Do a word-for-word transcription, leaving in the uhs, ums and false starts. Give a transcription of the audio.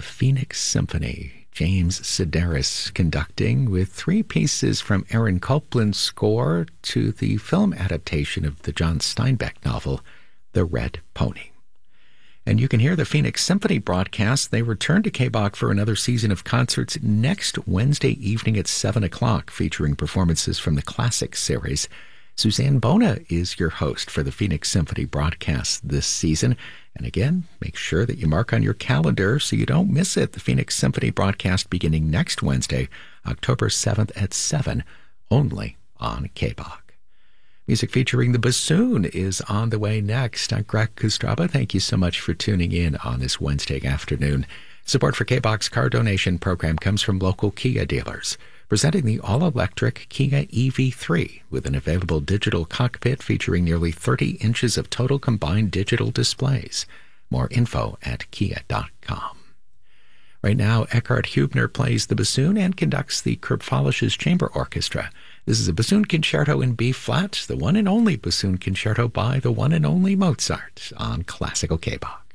Phoenix Symphony. James Sedaris conducting, with three pieces from Aaron Copland's score to the film adaptation of the John Steinbeck novel, The Red Pony. And you can hear the Phoenix Symphony broadcast. They return to K B O C for another season of concerts next Wednesday evening at seven o'clock, featuring performances from the Classic series. Suzanne Bona is your host for the Phoenix Symphony broadcast this season. And again, make sure that you mark on your calendar so you don't miss it. The Phoenix Symphony broadcast beginning next Wednesday, October seventh at seven, only on K B O C. Music featuring the bassoon is on the way next. I'm Greg Kostraba. Thank you so much for tuning in on this Wednesday afternoon. Support for K B O C's car donation program comes from local Kia dealers, presenting the all-electric Kia E V three with an available digital cockpit featuring nearly thirty inches of total combined digital displays. More info at kia dot com. Right now, Eckhart Hubner plays the bassoon and conducts the Kurt Follisch's Chamber Orchestra. This is a bassoon concerto in B-flat, the one and only bassoon concerto by the one and only Mozart on Classical K B O C.